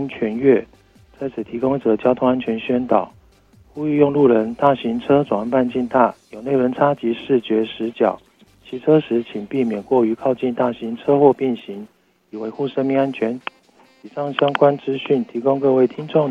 安全月，在此提供一则交通安全宣导，呼吁用路人：大型车转弯半径大，有内轮差及视觉死角，骑车时请避免过于靠近大型车或并行，以维护生命安全。以上相关资讯提供各位听众